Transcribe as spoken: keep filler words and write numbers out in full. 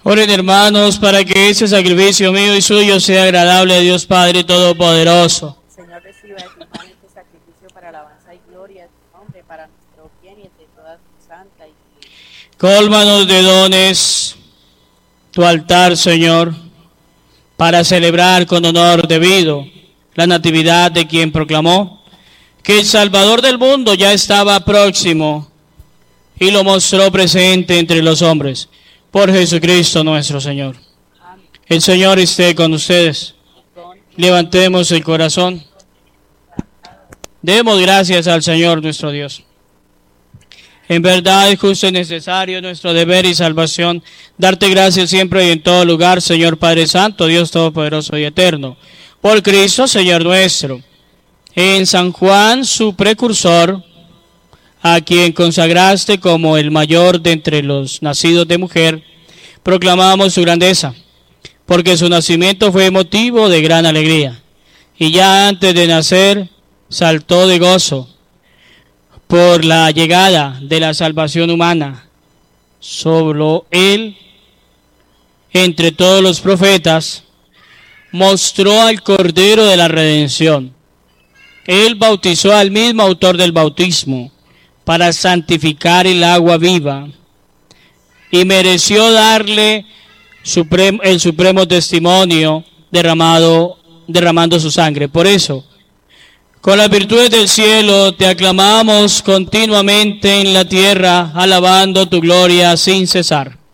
Oren, hermanos, para que este sacrificio mío y suyo sea agradable a Dios Padre Todopoderoso. Señor, reciba de tus manos este sacrificio para alabanza y gloria de tu nombre, para nuestro bien y el de toda tu santa iglesia. Cólmanos de dones tu altar, Señor, para celebrar con honor debido la natividad de quien proclamó que el Salvador del mundo ya estaba próximo y lo mostró presente entre los hombres. Por Jesucristo nuestro Señor. Amén. El Señor esté con ustedes. Levantemos el corazón. Demos gracias al Señor nuestro Dios. En verdad es justo y necesario nuestro deber y salvación darte gracias siempre y en todo lugar, Señor Padre Santo, Dios Todopoderoso y Eterno. Por Cristo, Señor nuestro. En San Juan, su precursor, a quien consagraste como el mayor de entre los nacidos de mujer, proclamamos su grandeza, porque su nacimiento fue motivo de gran alegría, y ya antes de nacer saltó de gozo por la llegada de la salvación humana. Solo él, entre todos los profetas, mostró al Cordero de la Redención. Él bautizó al mismo autor del bautismo, para santificar el agua viva, y mereció darle supremo, el supremo testimonio derramado, derramando su sangre. Por eso, con las virtudes del cielo, te aclamamos continuamente en la tierra, alabando tu gloria sin cesar.